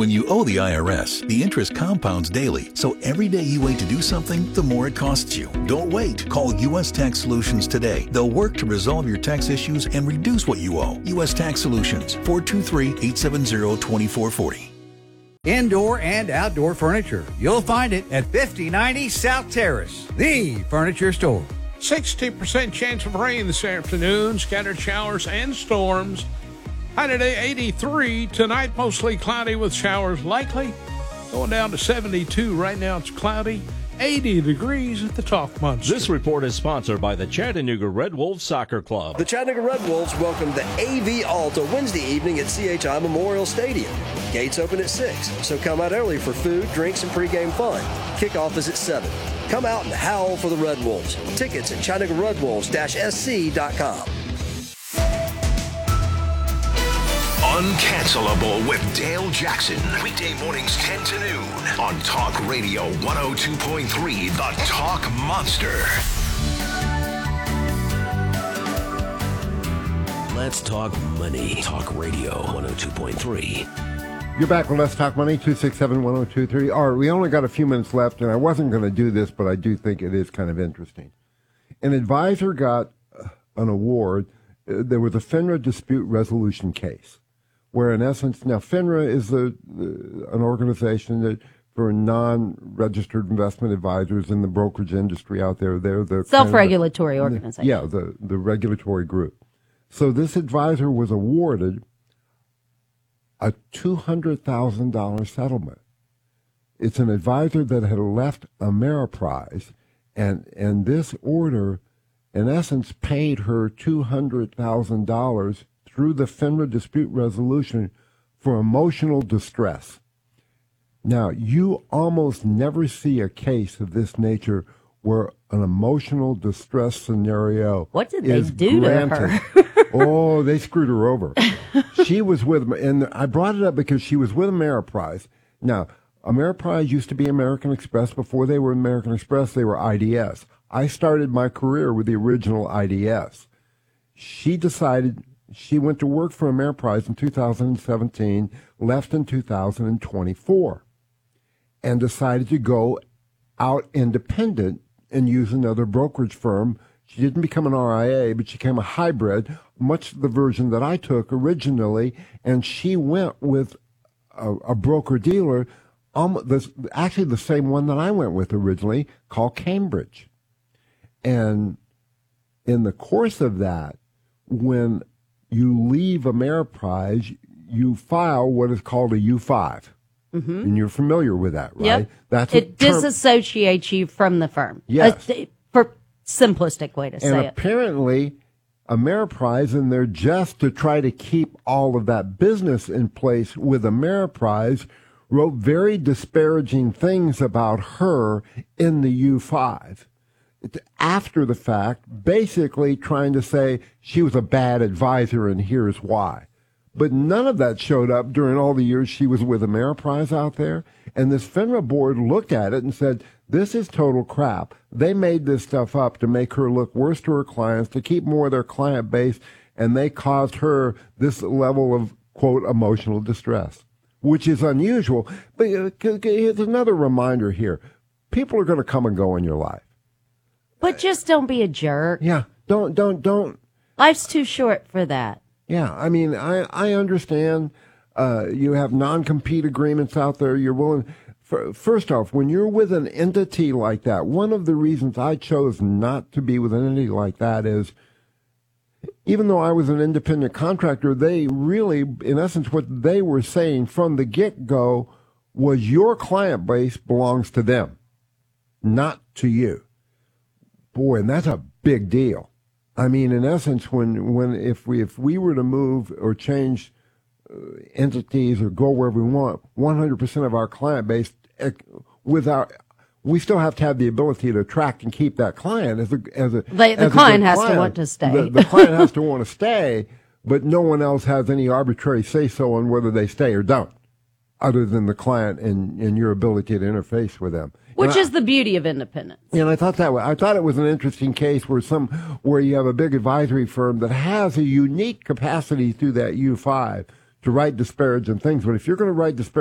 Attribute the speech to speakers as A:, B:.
A: When you owe the IRS, the interest compounds daily, so every day you wait to do something, the more it costs you. Don't wait. Call U.S. Tax Solutions today. They'll work to resolve your tax issues and reduce what you owe. U.S. Tax Solutions, 423-870-2440.
B: Indoor and outdoor furniture. You'll find it at 5090 South Terrace, the furniture store.
C: 60% chance of rain this afternoon, scattered showers and storms. High today 83, tonight mostly cloudy with showers likely. Going down to 72, right now it's cloudy. 80 degrees at the Talk Monster.
D: This report is sponsored by the Chattanooga Red Wolves Soccer Club.
E: The Chattanooga Red Wolves welcome the AV Alta Wednesday evening at CHI Memorial Stadium. Gates open at 6, so come out early for food, drinks, and pregame fun. Kickoff is at 7. Come out and howl for the Red Wolves. Tickets at ChattanoogaRedWolves-SC.com.
F: Uncancelable with Dale Jackson. Weekday mornings 10 to noon on Talk Radio 102.3, The Talk Monster. Let's talk money. Talk Radio 102.3.
G: You're back with Let's Talk Money, 267-1023. All right, we only got a few minutes left, and I wasn't going to do this, but I do think it is kind of interesting. An advisor got an award. There was a FINRA dispute resolution case, where in essence, now FINRA is an organization that for non-registered investment advisors in the brokerage industry out there, they're the
H: self-regulatory organization.
G: Yeah, the regulatory group. So this advisor was awarded a $200,000 settlement. It's an advisor that had left Ameriprise, and this order, in essence, paid her $200,000 through the FINRA dispute resolution for emotional distress. Now, you almost never see a case of this nature where an emotional distress scenario
H: What did they do
G: granted.
H: to her?
G: Oh, they screwed her over. She was with, and I brought it up because she was with Ameriprise. Now, Ameriprise used to be American Express. Before they were American Express, they were IDS. I started my career with the original IDS. She decided she went to work for Ameriprise in 2017, left in 2024, and decided to go out independent and use another brokerage firm. She didn't become an RIA, but she became a hybrid, much the version that I took originally, and she went with a broker-dealer, actually the same one that I went with originally, called Cambridge. And in the course of that, when you leave Ameriprise, you file what is called a U5. Mm-hmm. And you're familiar with that, right?
H: Yep. It disassociates you from the firm.
G: Yes.
H: For simplistic way to say it.
G: And apparently, Ameriprise, in their jest to try to keep all of that business in place with Ameriprise, wrote very disparaging things about her in the U5. After the fact, basically trying to say she was a bad advisor and here's why. But none of that showed up during all the years she was with Ameriprise out there. And this FINRA board looked at it and said, this is total crap. They made this stuff up to make her look worse to her clients, to keep more of their client base, and they caused her this level of, quote, emotional distress, which is unusual. But here's another reminder here. People are going to come and go in your life.
H: But just don't be a jerk.
G: Yeah, don't.
H: Life's too short for that.
G: Yeah, I mean, I understand you have non-compete agreements out there. You're willing. First off, when you're with an entity like that, one of the reasons I chose not to be with an entity like that is, even though I was an independent contractor, they really, in essence, what they were saying from the get-go was your client base belongs to them, not to you. Boy, and that's a big deal. I mean, in essence, if we were to move or change entities or go wherever we want, 100% of our client base, we still have to have the ability to attract and keep that client
H: the client has to want to stay.
G: The client has to want to stay, but no one else has any arbitrary say-so on whether they stay or don't, other than the client and your ability to interface with them.
H: Which is the beauty of independence.
G: And I thought it was an interesting case where you have a big advisory firm that has a unique capacity through that U5 to write disparaging things. But if you're going to write disparaging